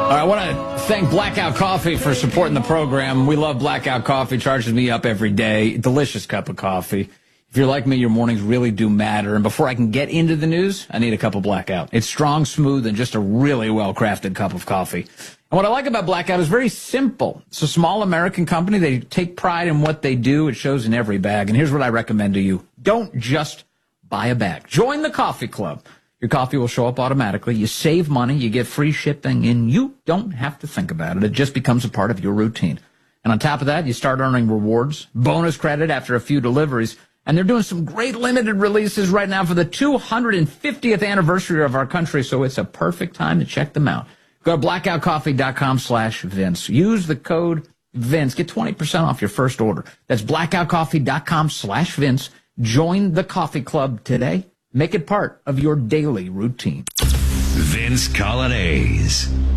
I want to thank Blackout Coffee for supporting the program. We love Blackout Coffee. Charges me up every day. Delicious cup of coffee. If you're like me, your mornings really do matter. And before I can get into the news, I need a cup of Blackout. It's strong, smooth, and just a really well-crafted cup of coffee. And what I like about Blackout is very simple. It's a small American company. They take pride in what they do. It shows in every bag. And here's what I recommend to you. Don't just buy a bag. Join the coffee club. Your coffee will show up automatically. You save money. You get free shipping, and you don't have to think about it. It just becomes a part of your routine. And on top of that, you start earning rewards, bonus credit after a few deliveries. And they're doing some great limited releases right now for the 250th anniversary of our country, so it's a perfect time to check them out. Go to blackoutcoffee.com/Vince. Use the code Vince. Get 20% off your first order. That's blackoutcoffee.com/Vince. Join the coffee club today. Make it part of your daily routine. Vince Coglianese.